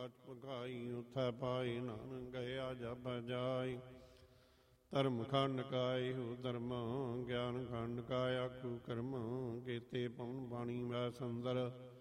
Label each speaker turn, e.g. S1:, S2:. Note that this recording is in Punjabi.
S1: ਕਾਚ ਪਕਾਈ ਉਥੈ ਪਾਈ ਨਾਨਕ ਗਿਆ ਜਪ ਜਾਈ। ਧਰਮ ਖੰਡ ਕਾਇ ਹੋ ਧਰਮ ਗਿਆਨ ਖੰਡ ਕਾ ਆਖੂ ਕਰਮ ਕੀਤੇ ਪਵਨ ਬਾਣੀ ਵੈ ਸੰਦਰ